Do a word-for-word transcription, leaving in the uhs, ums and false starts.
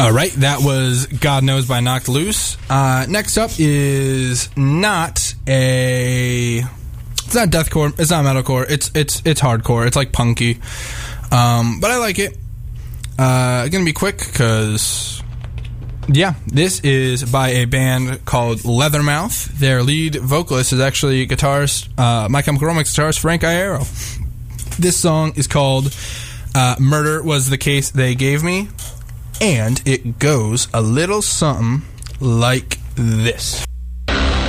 All right, that was God Knows by Knocked Loose. Uh, next up is not a... It's not deathcore. It's not metalcore. It's it's it's hardcore. It's like punky. Um, but I like it. Uh, gonna be quick because... Yeah, this is by a band called Leathermouth. Their lead vocalist is actually guitarist, uh, My Chemical Romance guitarist Frank Iero. This song is called uh, Murder Was the Case They Gave Me. And it goes a little something like this.